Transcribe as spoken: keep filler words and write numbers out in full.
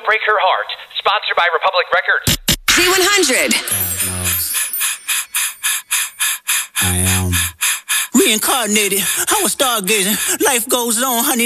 Break Her Heart, sponsored by Republic Records. Z one hundred. I am reincarnated. I was stargazing. Life goes on, honey.